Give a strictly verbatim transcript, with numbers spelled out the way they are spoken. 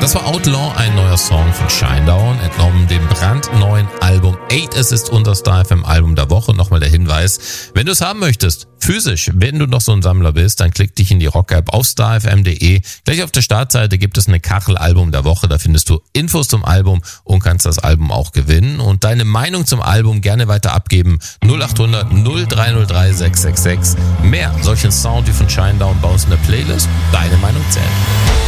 Das war Outlaw, ein neuer Song von Shinedown, entnommen dem brandneuen Album Eight Assist unter Star F M Album der Woche. Nochmal der Hinweis, wenn du es haben möchtest, physisch, wenn du noch so ein Sammler bist, dann klick dich in die Rock-App auf star f m punkt d e. Gleich auf der Startseite gibt es eine Kachel Album der Woche, da findest du Infos zum Album und kannst das Album auch gewinnen. Und deine Meinung zum Album gerne weiter abgeben. null acht hundert null drei null drei sechs sechs sechs. Mehr solchen Sound wie von Shinedown bei uns in der Playlist. Deine Meinung zählt.